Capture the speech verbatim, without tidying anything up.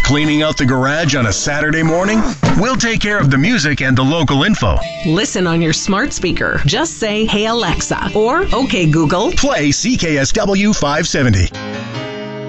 Cleaning out the garage on a Saturday morning? We'll take care of the music and the local info. Listen on your smart speaker. Just say, "Hey Alexa," or "Okay Google, play C K S W five seventy."